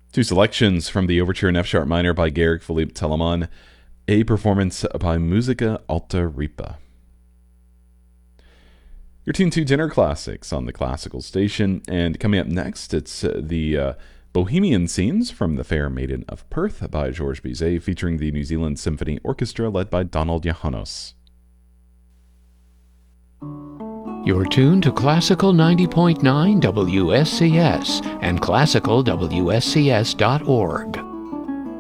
Two selections from the Overture in F-sharp minor by Georg Philipp Telemann, a performance by Musica Alta Ripa. You're tuned to Dinner Classics on the Classical Station, and coming up next, it's the Bohemian Scenes from The Fair Maiden of Perth by Georges Bizet, featuring the New Zealand Symphony Orchestra led by Donald Jahanos. You're tuned to Classical 90.9 WSCS and classicalwscs.org.